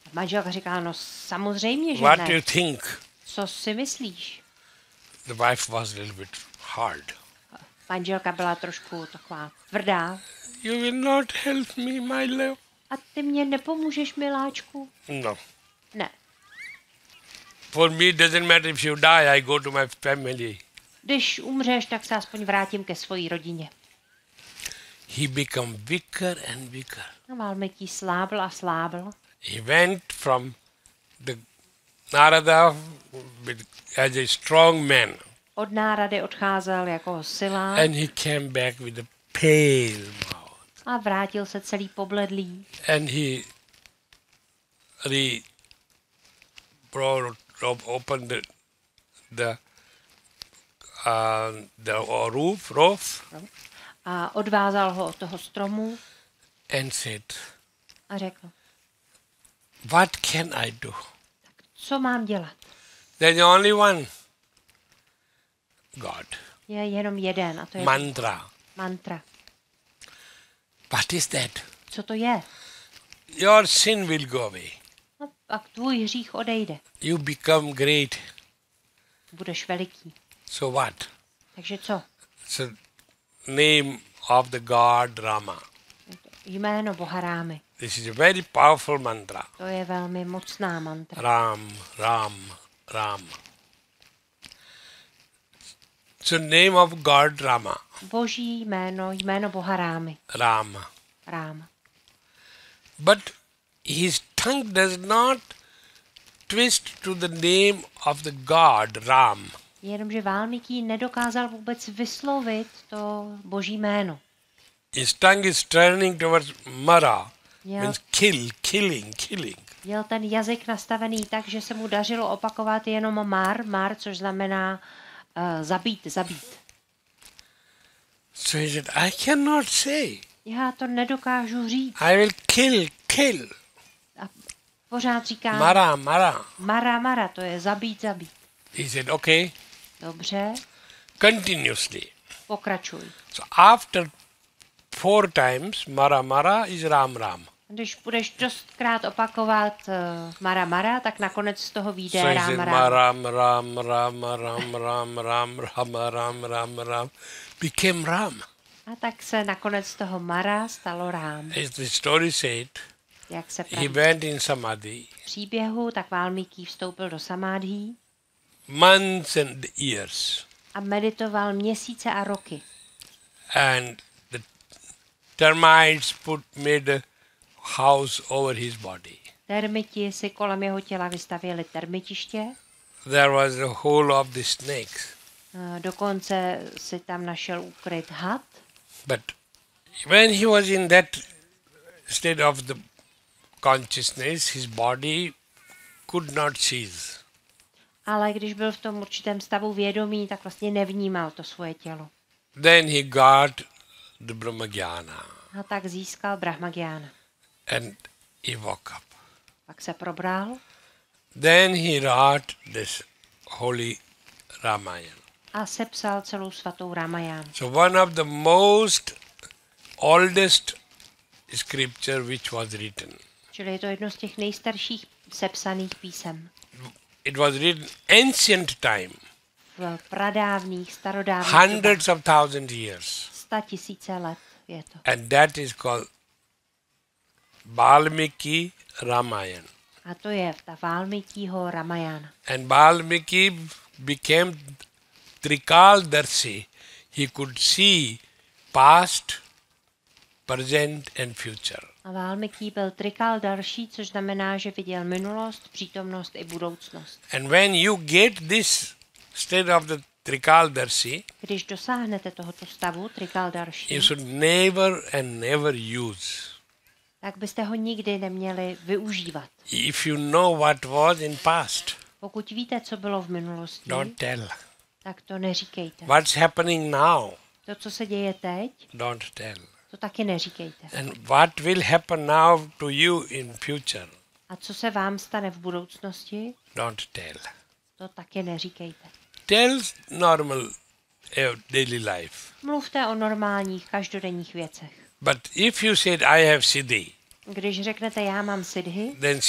Manželka říká, no samozřejmě, že What do ne. you think? Co si myslíš? The wife was a little bit hard. Manželka byla trošku taková tvrdá. You will not help me, my love. A ty mě nepomůžeš, miláčku? No. Ne. For me, it doesn't matter if you die, I go to my family. Když umřeš, tak se aspoň vrátím ke své rodině. He became weaker and weaker. A Valmiki slábl a slábl. He went from the Narada as a strong man, Od Nárady odcházel jako silák and he came back with a pale mouth. a vrátil se celý pobledlý. And he opened the roof, A odvázal ho od toho stromu and said, a řekl, what can I do? co mám dělat? There's only one God. Je jenom jeden a to je Mantra. mantra. What is that? Co to je? Your sin will go away. No, a tvůj hřích odejde. You become great. Budeš veliký. So what? Takže co? So name of the God Rama. Jméno Boha Rámy. This is a very powerful mantra. To je velmi mocná mantra. Ram, Ram, Ram. So name of God Rama. Boží jméno, jméno Boha Rámy. Rama. Ráma. But his tongue does not twist to the name of the God Ram. Jenomže Valmiki nedokázal vůbec vyslovit to Boží jméno. His tongue is turning towards Mara, Měl, means kill, killing. měl ten jazyk nastavený tak, že se mu dařilo opakovat jenom mar, což znamená zabít. So he said, I cannot say. Já to nedokážu říct. I will kill. A pořád říká Mara. to je zabít. He said, okay, Dobře, continuously. pokračuj. So after 4 times, Mara is Ram. Když budeš dostkrát opakovat Mara, tak nakonec z toho vyjde So he said, Ram. Ram, became Ram. A tak se nakonec z toho Mara stalo Rám. As the story said, Jak se he praví went in Samadhi, v příběhu, tak Valmiki vstoupil do samádhí months and years. a meditoval měsíce a roky. And the termites made a house over his body. Termiti si kolem jeho těla vystavěli termitiště, There was a hole of the snakes. dokonce si tam našel ukryt had. But when he was in that state of the consciousness, his body could not cease. Ale když byl v tom určitém stavu vědomí, tak vlastně nevnímal to svoje tělo. Then he got the Brahmagyana A tak získal Brahmagyána. and he woke up. Pak se probral Then he wrote this holy Ramayana. a sepsal celou svatou Ramajánu. So one of the most oldest scripture which was written. Čili je to jedno z těch nejstarších sepsaných písem. It was written ancient time, V pradávných, starodávných hundreds of thousand years. 100 000 let je to. And that is called Valmiki Ramayana. A to je ta Valmikiho Ramayana. And Valmiki became Trikaldarshi. He could see past, present and future. A Valmiki byl Trikaldarší, což znamená, že viděl minulost, přítomnost i budoucnost. And when you get this state of the Trikaldarshi, Když dosáhnete tohoto stavu you Trikaldarší, should never and never use. tak byste ho nikdy neměli využívat. If you know what was in past, Pokud víte, co bylo v minulosti, don't tell. tak to neříkejte. What's happening now, To, co se děje teď, don't tell. to taky neříkejte. And what will happen now to you in future, A co se vám stane v budoucnosti, don't tell. to taky neříkejte. Tell normal daily life. Mluvte o normálních, každodenních věcech. But if you said, I have siddhi, Když řeknete, já mám siddhi, then